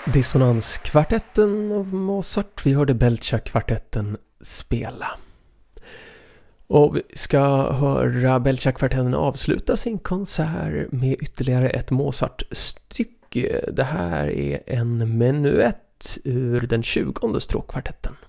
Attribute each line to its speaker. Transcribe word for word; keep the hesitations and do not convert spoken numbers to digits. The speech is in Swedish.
Speaker 1: Dissonanskvartetten av Mozart. Vi hörde Belcea-kvartetten spela. Och vi ska höra Belcea-kvartetten avsluta sin konsert med ytterligare ett Mozart-stycke. Det här är en menuett ur den tjugonde stråkkvartetten.